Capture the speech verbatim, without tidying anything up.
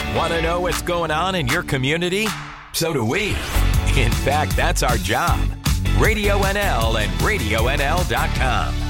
Want to know what's going on in your community? So do we. In fact, that's our job. Radio N L and Radio N L dot com.